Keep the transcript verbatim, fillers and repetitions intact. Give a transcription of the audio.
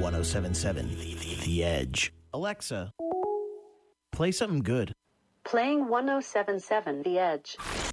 ten seventy-seven The Edge. Alexa, play something good. Playing ten seventy-seven The Edge.